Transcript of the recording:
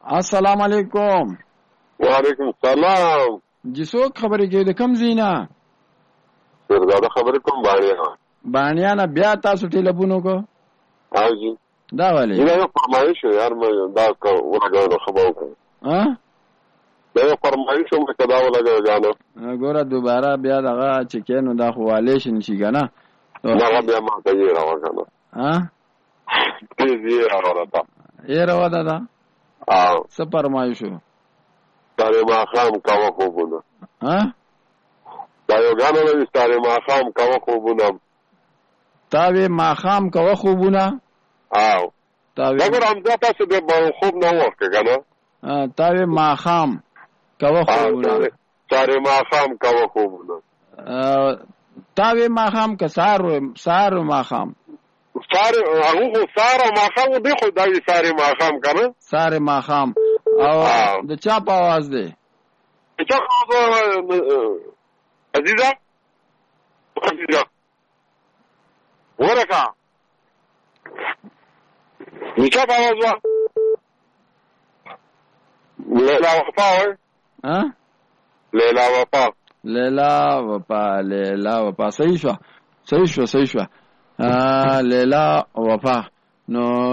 السلام علیکم. وعلیکم السلام. جی څوک خبرې کوي د کوم ځای نه؟ شیرزاده خبرې کوم باڼیا. باڼیا نه بیا تاسو ټلیفون وکړو؟ او جی دا ولې؟ دا یو فرمایش یار مې دا ولګاو خبرو کوم. دا یو فرمایش مې کدا ولګاو جانو. ګوره دوباره بیا دغه چې کینو دا خو والیشن شي کنه. دا بیا ما ته یې راوړل. دې راوړل. یې راوړل دا. څه فرمایشو؟ ستاره ماښام کاوه خوبونه. دا یو غانو دی ستاره ماښام کاوه خوبونه. تاوی ماښام کاوه خوبونه؟ دا ګور همزه تاسو د خوب نه وخت کنه. تاوی ماښام کاوه خوبونه. ستاره ماښام کاوه خوبونه. تاوی ماښام که سار ماښام. سار هغه خو سار ماښام دی خو دا وی سار ماښام کنه. سار ماښام. او د چا په आवाज دی؟ چا عزیزا ورکا چا په आवाज وا لیلا وفا صحیح شو لیلا وفا نو